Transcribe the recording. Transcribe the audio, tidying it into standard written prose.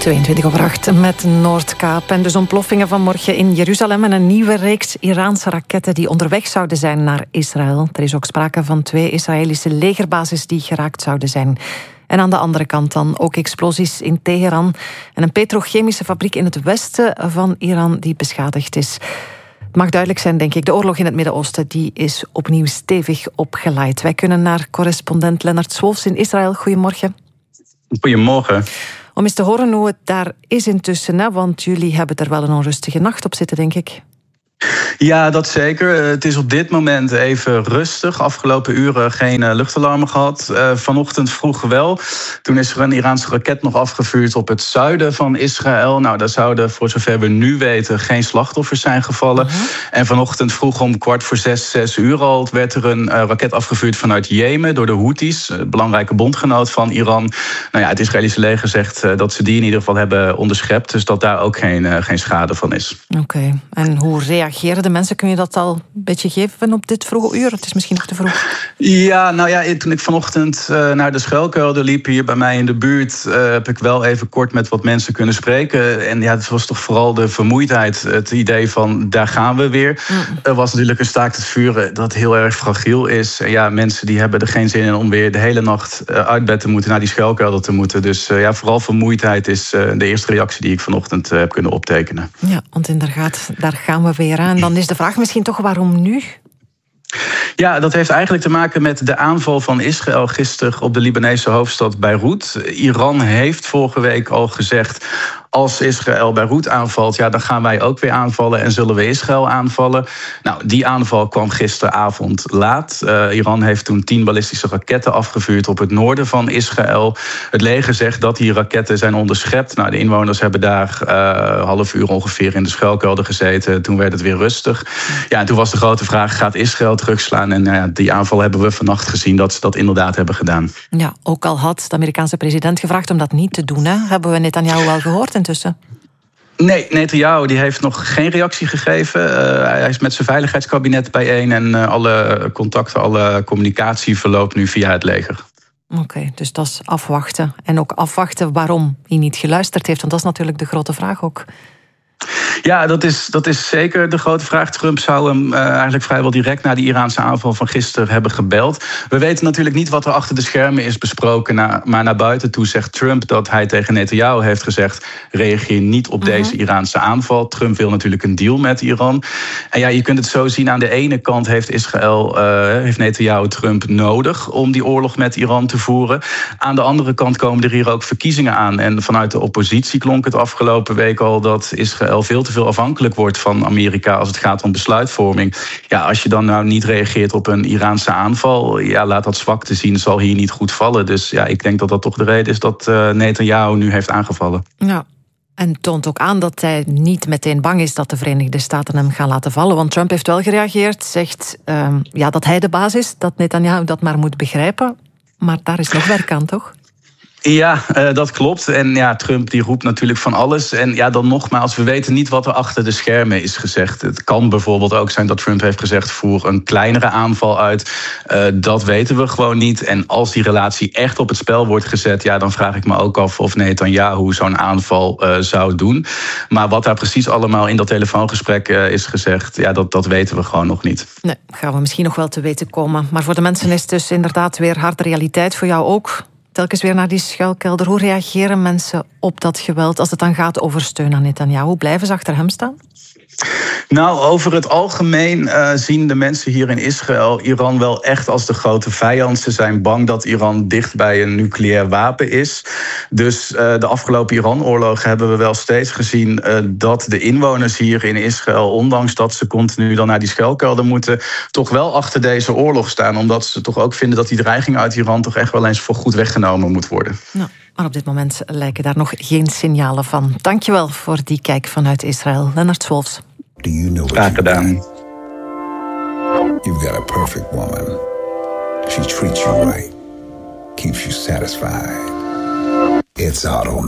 7:22 met Noordkaap. En dus ontploffingen vanmorgen in Jeruzalem en een nieuwe reeks Iraanse raketten die onderweg zouden zijn naar Israël. Er is ook sprake van 2 Israëlische legerbases die geraakt zouden zijn. En aan de andere kant dan ook explosies in Teheran en een petrochemische fabriek in het westen van Iran die beschadigd is. Het mag duidelijk zijn, denk ik, de oorlog in het Midden-Oosten die is opnieuw stevig opgeleid. Wij kunnen naar correspondent Lennart Swolfs in Israël. Goedemorgen. Goedemorgen. Om eens te horen hoe het daar is intussen, hè? Want jullie hebben er wel een onrustige nacht op zitten, denk ik. Ja, dat zeker. Het is op dit moment even rustig. Afgelopen uren geen luchtalarmen gehad. Vanochtend vroeg wel. Toen is er een Iraanse raket nog afgevuurd op het zuiden van Israël. Nou, daar zouden, voor zover we nu weten, geen slachtoffers zijn gevallen. En vanochtend vroeg om 6:15 al werd er een raket afgevuurd vanuit Jemen door de Houthis, een belangrijke bondgenoot van Iran. Nou ja, het Israëlische leger zegt dat ze die in ieder geval hebben onderschept. Dus dat daar ook geen schade van is. Oké. En hoe reageren de mensen? Kun je dat al een beetje geven op dit vroege uur? Het is misschien nog te vroeg. Ja, nou ja, toen ik vanochtend naar de schuilkelder liep hier bij mij in de buurt, heb ik wel even kort met wat mensen kunnen spreken. En ja, het was toch vooral de vermoeidheid. Het idee van, daar gaan we weer. Er was natuurlijk een staakt het vuren dat heel erg fragiel is. En ja, mensen die hebben er geen zin in om weer de hele nacht uit bed te moeten, naar die schuilkelder te moeten. Dus ja, vooral vermoeidheid is de eerste reactie die ik vanochtend heb kunnen optekenen. Ja, want inderdaad, daar gaan we weer aan. Dan is de vraag misschien toch, waarom nu? Ja, dat heeft eigenlijk te maken met de aanval van Israël gisteren op de Libanese hoofdstad Beirut. Iran heeft vorige week al gezegd, als Israël Beirut aanvalt, ja, dan gaan wij ook weer aanvallen en zullen we Israël aanvallen. Nou, die aanval kwam gisteravond laat. Iran heeft toen 10 ballistische raketten afgevuurd op het noorden van Israël. Het leger zegt dat die raketten zijn onderschept. Nou, de inwoners hebben daar half uur ongeveer in de schuilkelder gezeten. Toen werd het weer rustig. Ja, en toen was de grote vraag, gaat Israël terugslaan? En ja, die aanval hebben we vannacht gezien dat ze dat inderdaad hebben gedaan. Ja, ook al had de Amerikaanse president gevraagd om dat niet te doen, hè? Hebben we Netanyahu wel gehoord intussen? Nee, Netanyahu die heeft nog geen reactie gegeven. Hij is met zijn veiligheidskabinet bijeen en alle contacten, alle communicatie verloopt nu via het leger. Oké, dus dat is afwachten. En ook afwachten waarom hij niet geluisterd heeft, want dat is natuurlijk de grote vraag ook. Ja, dat is zeker de grote vraag. Trump zou hem eigenlijk vrijwel direct na die Iraanse aanval van gisteren hebben gebeld. We weten natuurlijk niet wat er achter de schermen is besproken, maar naar buiten toe zegt Trump dat hij tegen Netanyahu heeft gezegd, reageer niet op deze Iraanse aanval. Trump wil natuurlijk een deal met Iran. En ja, je kunt het zo zien, aan de ene kant heeft Netanyahu Trump nodig om die oorlog met Iran te voeren. Aan de andere kant komen er hier ook verkiezingen aan. En vanuit de oppositie klonk het afgelopen week al dat Israël veel te veel afhankelijk wordt van Amerika als het gaat om besluitvorming. Ja, als je dan nou niet reageert op een Iraanse aanval, ja, laat dat zwakte zien, zal hier niet goed vallen. Dus ja, ik denk dat dat toch de reden is dat Netanyahu nu heeft aangevallen. Ja. En toont ook aan dat hij niet meteen bang is dat de Verenigde Staten hem gaan laten vallen. Want Trump heeft wel gereageerd, zegt dat hij de baas is, dat Netanyahu dat maar moet begrijpen. Maar daar is nog werk aan, toch? Ja, dat klopt. En ja, Trump die roept natuurlijk van alles. En ja, dan nogmaals, we weten niet wat er achter de schermen is gezegd. Het kan bijvoorbeeld ook zijn dat Trump heeft gezegd, voer een kleinere aanval uit. Dat weten we gewoon niet. En als die relatie echt op het spel wordt gezet, ja, dan vraag ik me ook af of Netanyahu zo'n aanval zou doen. Maar wat daar precies allemaal in dat telefoongesprek is gezegd, ja, dat weten we gewoon nog niet. Nee, gaan we misschien nog wel te weten komen. Maar voor de mensen is het dus inderdaad weer harde realiteit, voor jou ook. Telkens weer naar die schuilkelder. Hoe reageren mensen op dat geweld als het dan gaat over steun aan Netanyahu? Hoe blijven ze achter hem staan? Nou, over het algemeen zien de mensen hier in Israël Iran wel echt als de grote vijand. Ze zijn bang dat Iran dicht bij een nucleair wapen is. Dus de afgelopen Iran-oorlog hebben we wel steeds gezien dat de inwoners hier in Israël, ondanks dat ze continu dan naar die schuilkelder moeten, toch wel achter deze oorlog staan. Omdat ze toch ook vinden dat die dreiging uit Iran toch echt wel eens voor goed weggenomen moet worden. Nou, maar op dit moment lijken daar nog geen signalen van. Dankjewel voor die kijk vanuit Israël. Lennart Swolfs. Do you know what Graag gedaan. You've got a perfect woman. She treats you right. Keeps you satisfied. It's auto.